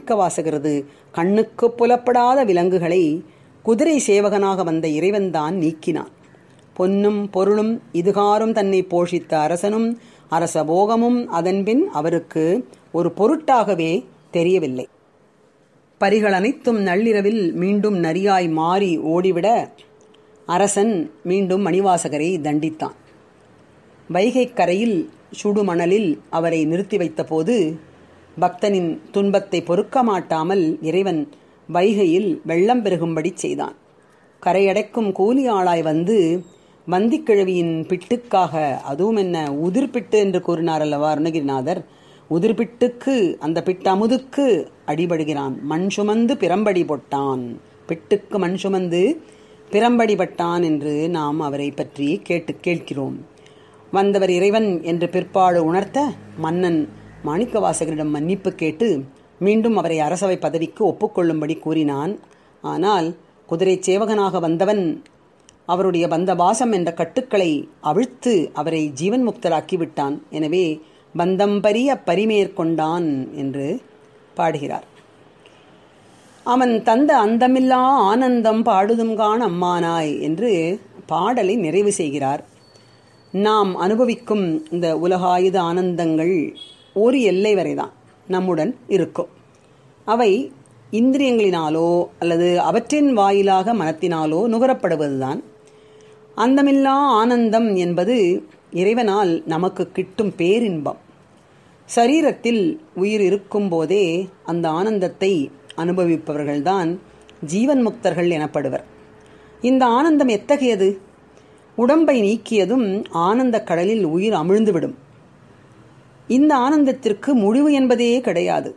மாணிக்கவாசகரது கண்ணுக்கு புலப்படாத விலங்குகளை குதிரை சேவகனாக வந்த இறைவன்தான் நீக்கினான். பொன்னும் பொருளும் இதுகாரும் தன்னை போஷித்த அரசனும் அரசபோகமும் அதன்பின் அவருக்கு ஒரு பொருட்டாகவே தெரியவில்லை. பரிகள் அனைத்தும் நள்ளிரவில் மீண்டும் நரியாய் மாறி ஓடிவிட அரசன் மீண்டும் மணிவாசகரை தண்டித்தான். வைகை கரையில் சுடுமணலில் அவரை நிறுத்தி வைத்தபோது பக்தனின் துன்பத்தை பொறுக்க மாட்டாமல் இறைவன் வைகையில் வெள்ளம் பெருகும்படி செய்தான். கரையடைக்கும் கூலி ஆளாய் வந்து வந்திக்கிழவியின் பிட்டுக்காக, அதுவும் என்ன உதிர்பிட்டு என்று கூறினார் அல்லவா அருணகிரிநாதர், உதிர்பிட்டுக்கு அந்த பிட்டமுதுக்கு அடிபடுகிறான். மண் சுமந்து பிரம்படி பொட்டான், பிட்டுக்கு மண் சுமந்து பிரம்படி பட்டான் என்று நாம் அவரை பற்றி கேட்கிறோம். வந்தவர் இறைவன் என்று பிற்பாடு உணர்த்த மன்னன் மாணிக்கவாசகரிடம் மன்னிப்பு கேட்டு மீண்டும் அவரை அரசவை பதவிக்கு ஒப்புக்கொள்ளும்படி கூறினான். ஆனால் குதிரை சேவகனாக வந்தவன் அவருடைய பந்தபாசம் என்ற கட்டுக்களை அவிழ்த்து அவரை ஜீவன் முக்தராக்கிவிட்டான். எனவே பந்தம் பரிய பரிமேற்கொண்டான் என்று பாடுகிறார். அவன் தந்த அந்தமில்லா ஆனந்தம் பாடுதும்கான் அம்மானாய் என்று பாடலை நிறைவு செய்கிறார். நாம் அனுபவிக்கும் இந்த உலகாயுத ஆனந்தங்கள் ஒரு எல்லை வரைதான் நம்முடன் இருக்கும். அவை இந்திரியங்களினாலோ அல்லது அவற்றின் வாயிலாக மனத்தினாலோ நுகரப்படுவதுதான். அந்தமில்லா ஆனந்தம் என்பது இறைவனால் நமக்கு கிட்டும் பேரின்பம். சரீரத்தில் உயிர் இருக்கும் போதே அந்த ஆனந்தத்தை அனுபவிப்பவர்கள்தான் ஜீவன் முக்தர்கள் எனப்படுவர். இந்த ஆனந்தம் எத்தகையது? உடம்பை நீக்கியதும் ஆனந்த கடலில் உயிர் அமிழ்ந்துவிடும். இந்த ஆனந்தத்திற்கு முடிவு என்பதே கிடையாது.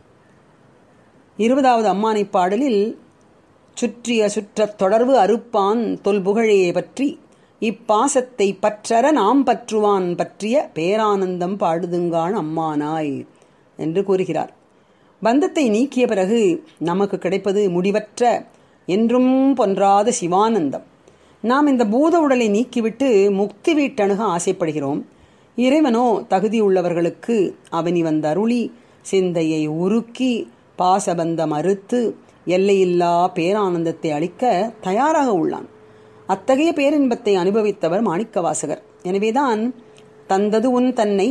20வது அம்மானை பாடலில் சுற்றிய சுற்றத் தொடர்பு அறுப்பான் தொல்புகழையே பற்றி இப்பாசத்தை பற்றற நாம் பற்றுவான் பற்றிய பேரானந்தம் பாடுதுங்கான் அம்மானாய் என்று கூறுகிறார். பந்தத்தை நீக்கிய பிறகு நமக்கு கிடைப்பது முடிவற்ற என்றும் பொன்றாத சிவானந்தம். நாம் இந்த பூத உடலை நீக்கிவிட்டு முக்தி வீட்டணுக ஆசைப்படுகிறோம். இறைவனோ தகுதியுள்ளவர்களுக்கு அவனி வந்த அருளி சிந்தையை உருக்கி பாசபந்தம் அறுத்து எல்லையில்லா பேரானந்தத்தை அளிக்க தயாராக உள்ளான். அத்தகைய பேரின்பத்தை அனுபவித்தவர் மாணிக்கவாசகர். எனவேதான் தந்தது உன் தன்னை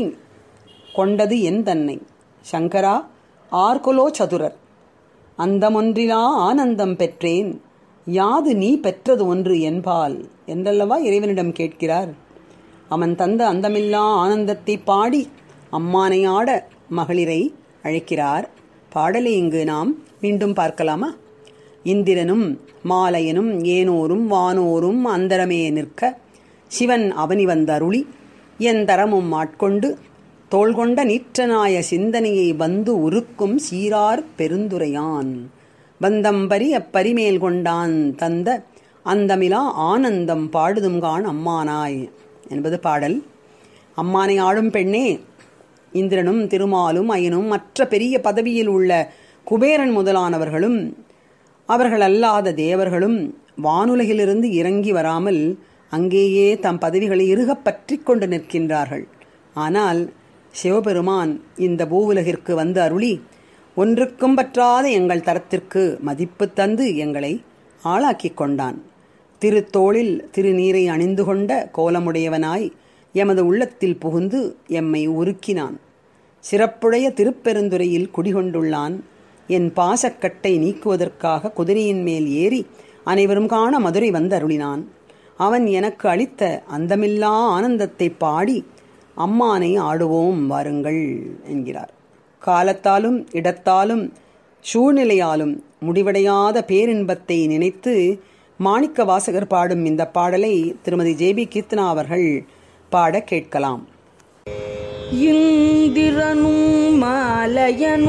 கொண்டது என் தன்னை சங்கரா ஆர்கொலோ சதுரர் அந்தமொன்றிலா ஆனந்தம் பெற்றேன் யாது நீ பெற்றது ஒன்று என்பால் என்றல்லவா இறைவனிடம் கேட்கிறார். அவன் தந்த அந்தமில்லா ஆனந்தத்தை பாடி அம்மானை ஆட மகளிரை அழைக்கிறார். பாடலை இங்கு நாம் மீண்டும் பார்க்கலாமா? இந்திரனும் மாலையனும் ஏனோரும் வானோரும் அந்தரமே நிற்க சிவன் அவனி வந்த அருளி என் தரமும் ஆட்கொண்டு தோள்கொண்ட நீற்றனாய சிந்தனையை வந்து உருக்கும் சீரார் பெருந்துரையான் பந்தம்பரி அப்பரிமேல் கொண்டான் தந்த அந்தமிலா ஆனந்தம் பாடுதும்கான் அம்மானாய் என்பது பாடல். அம்மானை ஆடும் பெண்ணே, இந்திரனும் திருமாலும் அயனும் மற்ற பெரிய பதவியில் உள்ள குபேரன் முதலானவர்களும் அவர்கள் அல்லாத தேவர்களும் வானுலகிலிருந்து இறங்கி வராமல் அங்கேயே தம் பதவிகளை இறுகப் பற்றி கொண்டு நிற்கின்றார்கள். ஆனால் சிவபெருமான் இந்த பூவுலகிற்கு வந்து அருளி ஒன்றுக்கும் பற்றாத எங்கள் தரத்திற்கு மதிப்பு தந்து எங்களை ஆளாக்கிக் கொண்டான். திருத்தோளில் திருநீரை அணிந்து கொண்ட கோலமுடையவனாய் எமது உள்ளத்தில் புகுந்து எம்மை உருக்கினான். சிறப்புடைய திருப்பெருந்துறையில் குடிகொண்டுள்ளான். என் பாசக்கட்டை நீக்குவதற்காக குதிரையின் மேல் ஏறி அனைவரும் காண மதுரை வந்து அருளினான். அவன் எனக்கு அளித்த அந்தமில்லா ஆனந்தத்தை பாடி அம்மானை ஆடுவோம் வாருங்கள் என்கிறார். காலத்தாலும் இடத்தாலும் சூழ்நிலையாலும் முடிவடையாத பேரின்பத்தை நினைத்து மாணிக்க வாசகர் பாடும் இந்த பாடலை திருமதி ஜே.பி. கீர்த்தனா அவர்கள் பாட கேட்கலாம். இந்திரனும் மாலையனும்